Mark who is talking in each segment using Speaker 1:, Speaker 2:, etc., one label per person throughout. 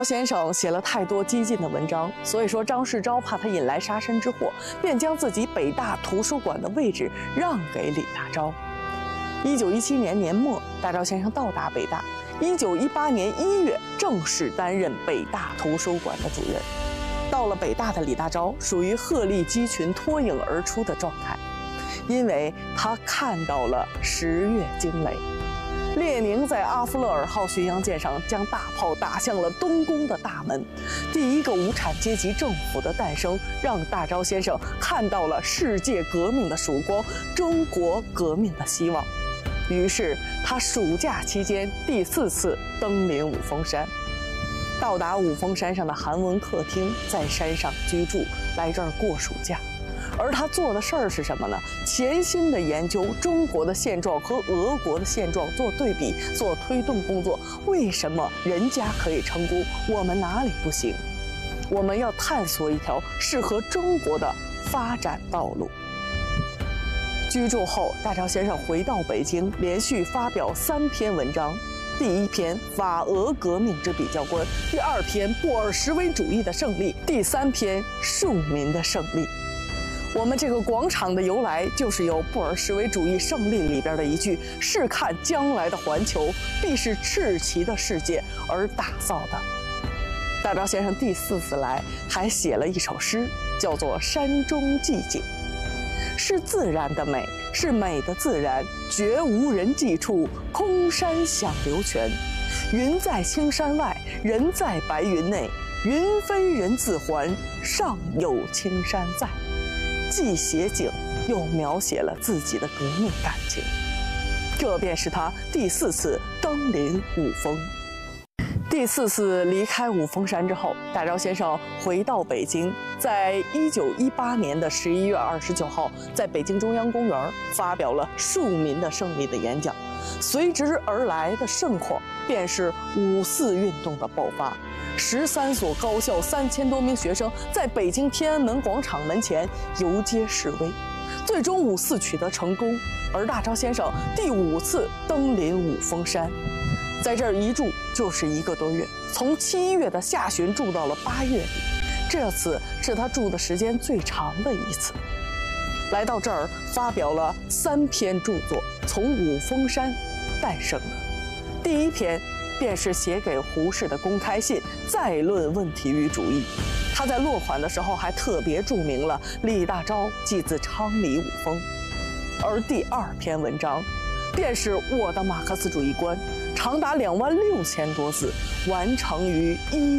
Speaker 1: 先生写了太多激进的文章，所以说张世钊怕他引来杀身之祸，便将自己北大图书馆的位置让给李大钊。1917年年末，大钊先生到达北大。1918年1月，正式担任北大图书馆的主任。到了北大的李大钊属于鹤立鸡群、脱颖而出的状态，因为他看到了10月惊雷。列宁在阿夫勒尔号巡洋舰上将大炮打向了东宫的大门，第一个无产阶级政府的诞生，让大钊先生看到了世界革命的曙光，中国革命的希望。于是他暑假期间第4次登临五峰山。到达五峰山上的韩文客厅，在山上居住，来这儿过暑假。而他做的事儿是什么呢？潜心地研究中国的现状和俄国的现状，做对比，做推动工作。为什么人家可以成功，我们哪里不行？我们要探索一条适合中国的发展道路。居住后，大钊先生回到北京，连续发表3篇文章。第1篇法俄革命之比较观，第2篇布尔什维主义的胜利，第3篇庶民的胜利。我们这个广场的由来，就是由布尔什维主义胜利里边的一句“试看将来的环球，必是赤旗的世界”而打造的。大钊先生第4次来，还写了一首诗，叫做《山中寂景》。是自然的美，是美的自然，绝无人迹处，空山响流泉。云在青山外，人在白云内，云飞人自还，上有青山在。既写景，又描写了自己的革命感情。这便是他第4次登临五峰。第4次离开五峰山之后，大钊先生回到北京，在1918年的11月29号，在北京中央公园发表了庶民的胜利的演讲。随之而来的盛况，便是5·4运动的爆发。13所高校3000多名学生在北京天安门广场门前游街示威，最终5·4取得成功。而大钊先生第5次登临五峰山，在这儿一住就是1个多月，从7月的下旬住到了8月底，这次是他住的时间最长的一次。来到这儿，发表了3篇著作，从五峰山诞生的。第1篇便是写给胡适的公开信，再论问题与主义。他在落款的时候还特别注明了李大钊即自昌黎五峰。而第2篇文章，便是我的马克思主义观，长达26000多字，完成于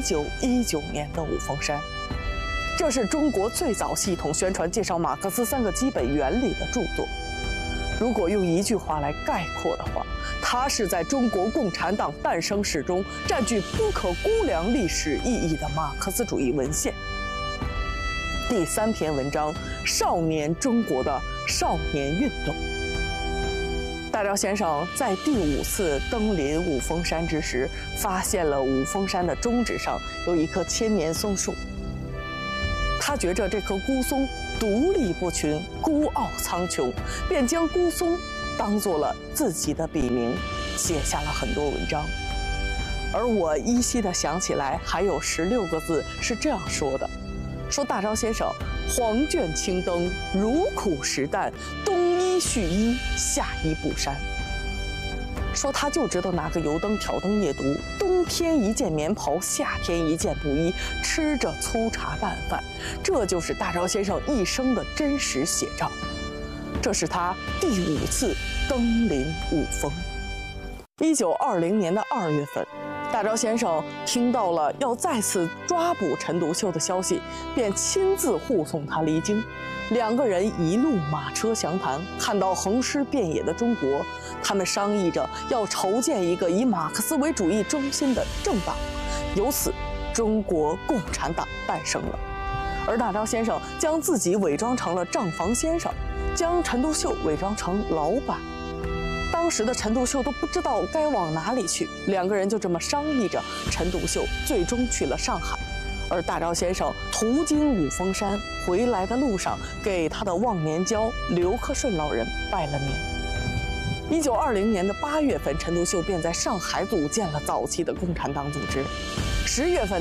Speaker 1: 1919年的五峰山。这是中国最早系统宣传介绍马克思3个基本原理的著作。如果用1句话来概括的话，它是在中国共产党诞生史中占据不可估量历史意义的马克思主义文献。第3篇文章，少年中国的少年运动。大钊先生在第5次登临五峰山之时，发现了五峰山的中指上有一棵千年松树。他觉着这棵孤松独立不群，孤傲苍穹，便将孤松当做了自己的笔名，写下了很多文章。而我依稀地想起来，还有16个字是这样说的：说大钊先生黄卷青灯，如苦实淡，东依续依，夏依不删。说他就知道拿个油灯挑灯夜读，冬天一件棉袍，夏天一件布衣，吃着粗茶淡饭。这就是大钊先生一生的真实写照。这是他第5次登临五峰。1920年的2月份，大钊先生听到了要再次抓捕陈独秀的消息，便亲自护送他离京。2个人一路马车详谈，看到横尸遍野的中国，他们商议着要筹建一个以马克思为主义中心的政党，由此中国共产党诞生了。而大钊先生将自己伪装成了账房先生，将陈独秀伪装成老板。当时的陈独秀都不知道该往哪里去，2个人就这么商议着，陈独秀最终去了上海。而大钊先生途经五峰山，回来的路上给他的忘年交刘克顺老人拜了年。 1920年的8月份，陈独秀便在上海组建了早期的共产党组织。10月份。